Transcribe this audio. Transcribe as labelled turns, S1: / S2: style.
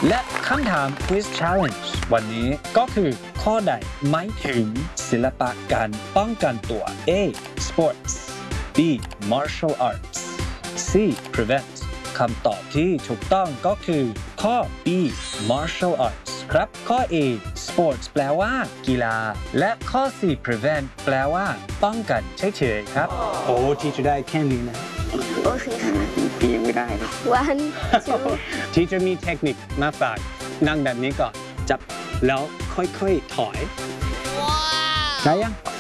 S1: และคำถาม Quiz Challenge วันนี้ก็คือข้อใดหมายถึงศิลปะการป้องกันตัว A. Sports B. Martial Arts C. Prevent คำตอบที่ถูกต้องก็คือข้อ B. Martial Arts ครับข้อ A. Sports แปลว่ากีฬาและข้อ C. Prevent แปลว่าป้องกันเฉยๆครับโอ้ที่จะได้แค่นี้นะ
S2: โอเคค่ะ
S1: พี่ยังไม่ได้นะ
S2: one two
S1: ที่จะมีเทคนิคมาฝากนั่งแบบนี้ก่อนจับแล้วค่อยๆถอยได้ยัง